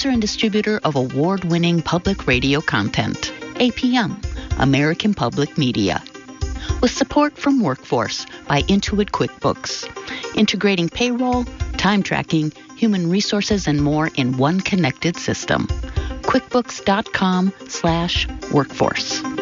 producer and distributor of award-winning public radio content. APM, American Public Media. With support from Workforce by Intuit QuickBooks, integrating payroll, time tracking, human resources, and more in one connected system. QuickBooks.com/workforce.